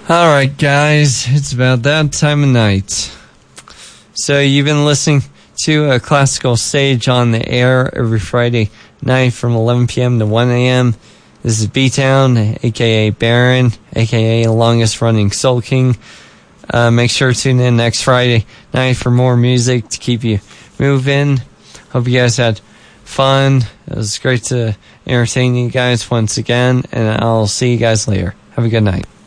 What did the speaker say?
Alright, guys, it's about that time of night. So you've been listening to a classical stage on the air every Friday night from 11 p.m. to 1 a.m. This is B-Town, a.k.a. Baron, a.k.a. longest running Soul King. Make sure to tune in next Friday night for more music to keep you moving. Hope you guys had fun. It was great to entertain you guys once again, and I'll see you guys later. Have a good night.